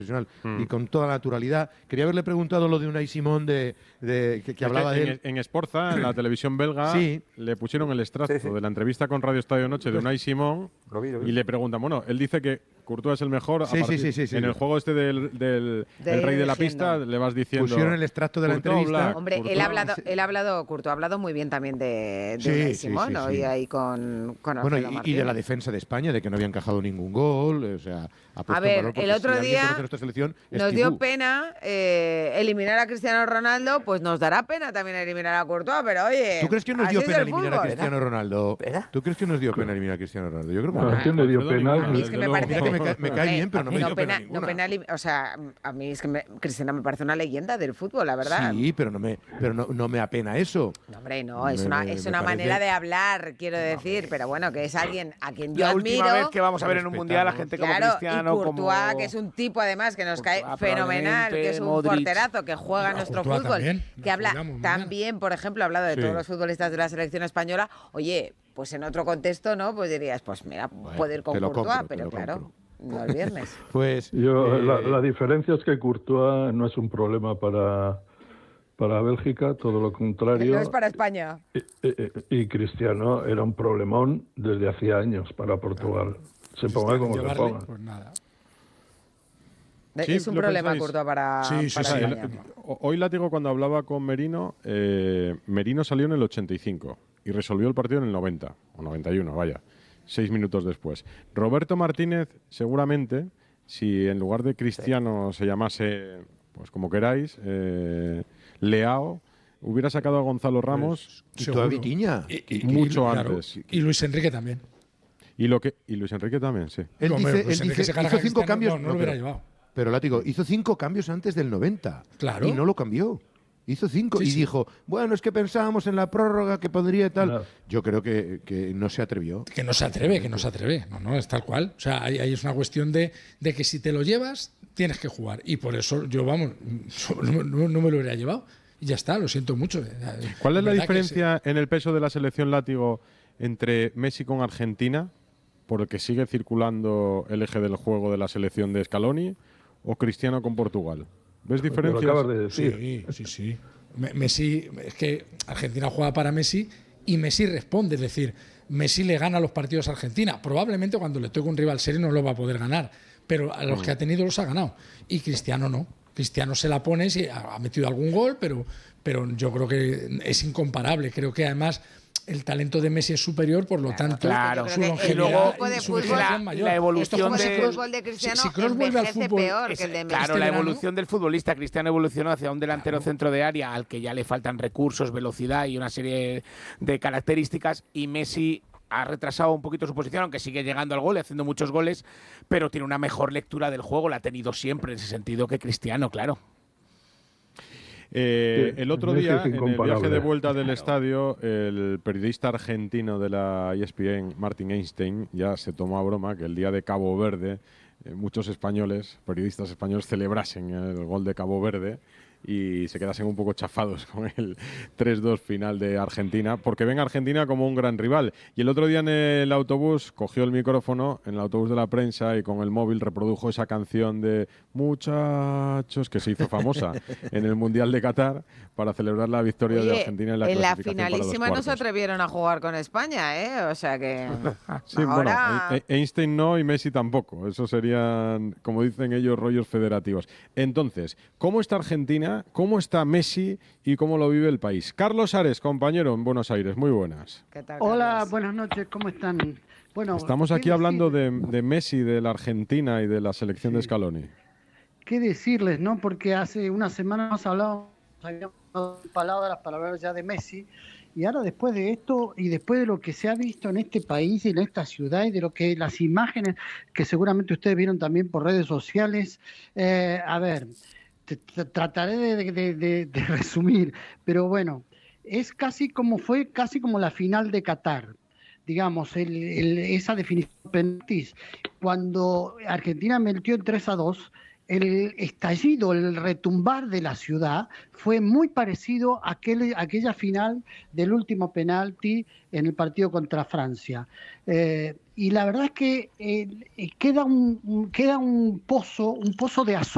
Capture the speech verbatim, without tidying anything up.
y con toda la naturalidad. Quería haberle preguntado lo de Unai Simón de, de, que, que hablaba en, de él. En Esforza, en la televisión belga, sí. le pusieron el extracto sí, sí. de la entrevista con Radio Estadio Noche de Unai Simón lo vi, lo vi. y le preguntan, bueno, él dice que Courtois es el mejor. Sí, a partir, sí, sí, sí, en sí. el juego este del, del de el rey de la diciendo. pista le vas diciendo. Pusieron el extracto de la Courtois, entrevista. Black, Hombre, Courtois. él ha hablado, él ha hablado, Courtois ha hablado muy bien también de, de sí, Unai sí, Simón, sí, ¿no? sí. Y ahí con, con bueno, y, y de la defensa de España, de que no había encajado ningún gol. O sea, ha puesto a ver, valor el otro si día selección, nos dio pena eh, eliminar a Cristiano Ronaldo, pues nos dará pena también eliminar a Courtois, pero oye. ¿Tú crees que nos dio pena eliminar fútbol? a Cristiano Ronaldo? ¿Pena? ¿Tú crees que nos dio pena eliminar a Cristiano Ronaldo? Yo creo que no. ¿A quién le dio pena? A mí es que me parece que me, cae, me cae bien, pero no me no dio pena, pena ninguna. No pena, o sea, a mí es que me, Cristiano me parece una leyenda del fútbol, la verdad. Sí, pero no me, pero no, no me apena eso. No, hombre, no, es una, es una manera de hablar, quiero decir, pero bueno, que es alguien a quien yo la admiro. última vez que vamos a ver en un mundial a gente como claro, Cristiano, y Courtois, como... que es un tipo además que nos Courtois, cae fenomenal, que es un Modric. porterazo, que juega a nuestro Courtois fútbol, también, que habla también, por ejemplo, ha hablado de sí. todos los futbolistas de la selección española. Oye, pues en otro contexto, ¿no? Pues dirías, pues mira, bueno, puede ir con Courtois, compro, pero claro. Compro. No el viernes. Pues yo eh, la, la diferencia es que Courtois no es un problema para para Bélgica, todo lo contrario. No es para España. Y, y, y Cristiano era un problemón desde hacía años para Portugal. Se ponga como se ponga. Pues nada. Sí, es un problema, Courtois, para, sí, sí, para sí, España. El, hoy Látigo, cuando hablaba con Merino, eh, Merino salió en el ochenta y cinco y resolvió el partido en el noventa, o noventa y uno, vaya, seis minutos después. Roberto Martínez, seguramente, si en lugar de Cristiano se llamase, pues como queráis, eh, Leao, hubiera sacado a Gonzalo Ramos pues, y toda Vitiña. Y, y, mucho y, antes. Claro, y Luis Enrique también. Y, lo que, y Luis Enrique también, sí. Él no, dice, Luis él Enrique dice se hizo cinco cambios. No, no no, lo hubiera pero, llevado. Pero Látigo, hizo cinco cambios antes del noventa. Claro. Y no lo cambió. Hizo cinco sí, y sí. dijo, bueno, es que pensábamos en la prórroga que podría tal. No. Yo creo que, que no se atrevió. Que no se atreve, que no se atreve. No, no, es tal cual. O sea, ahí, ahí es una cuestión de, de que si te lo llevas, tienes que jugar. Y por eso yo, vamos, no, no, no me lo hubiera llevado. Y ya está, lo siento mucho. ¿Cuál es la diferencia se... en el peso de la selección Látigo entre Messi con Argentina, por el que sigue circulando el eje del juego de la selección de Scaloni, o Cristiano con Portugal? ¿Ves diferencias? Lo acabas de decir. Sí, sí, sí. Messi, es que Argentina juega para Messi y Messi responde, es decir, Messi le gana los partidos a Argentina. Probablemente cuando le toque un rival serio no lo va a poder ganar, pero a los mm. que ha tenido los ha ganado. Y Cristiano no. Cristiano se la pone, sí, ha metido algún gol, pero, pero yo creo que es incomparable. Creo que además el talento de Messi es superior, por lo tanto, claro, su longevidad y su fútbol, mayor. La evolución de, de, fútbol de Cristiano si, si Kroos vuelve al fútbol, peor es, que el de Messi. Claro, este la verano, evolución del futbolista. Cristiano evolucionó hacia un delantero claro. centro de área al que ya le faltan recursos, velocidad y una serie de características, y Messi ha retrasado un poquito su posición, aunque sigue llegando al gol y haciendo muchos goles, pero tiene una mejor lectura del juego, la ha tenido siempre en ese sentido que Cristiano, claro. Eh, el otro día, en el viaje de vuelta del estadio, el periodista argentino de la E S P N, Martin Einstein, ya se tomó a broma que el día de Cabo Verde eh, muchos españoles, periodistas españoles, celebrasen el gol de Cabo Verde y se quedasen un poco chafados con el tres dos final de Argentina, porque ven a Argentina como un gran rival. Y el otro día en el autobús cogió el micrófono, en el autobús de la prensa, y con el móvil reprodujo esa canción de Muchachos, que se hizo famosa en el Mundial de Qatar, para celebrar la victoria Oye, de Argentina en la en clasificación la finalísima para los no se atrevieron a jugar con España, ¿eh? O sea que sí, ahora... bueno, Einstein no y Messi tampoco. Eso serían, como dicen ellos, rollos federativos. Entonces, ¿cómo está Argentina? ¿Cómo está Messi y cómo lo vive el país? Carlos Ares, compañero en Buenos Aires, muy buenas. ¿Qué tal, Hola, buenas noches, ¿cómo están? Bueno, estamos aquí hablando de, decir? de Messi, de la Argentina y de la selección sí. de Scaloni. ¿Qué decirles, no? Porque hace unas semanas hablábamos, habíamos dado palabras para hablar ya de Messi, y ahora después de esto y después de lo que se ha visto en este país y en esta ciudad y de lo que las imágenes que seguramente ustedes vieron también por redes sociales, eh, a ver... trataré de, de, de, de resumir, pero bueno, es casi como fue casi como la final de Qatar, digamos, el, el, esa definición de penaltis, cuando Argentina metió en tres a dos, el estallido, el retumbar de la ciudad fue muy parecido a aquel, aquella final del último penalti en el partido contra Francia. Eh, y la verdad es que eh, queda un, queda un pozo, un pozo de asombro